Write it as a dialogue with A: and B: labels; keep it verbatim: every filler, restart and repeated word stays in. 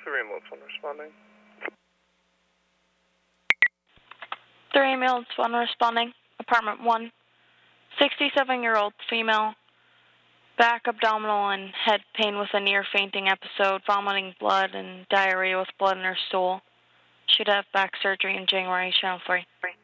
A: three ambulance one responding.
B: Three ambulance one responding. Apartment one. sixty-seven-year-old female. Back, abdominal, and head pain with a near-fainting episode, vomiting blood and diarrhea with blood in her stool. Should have back surgery in January, channel three.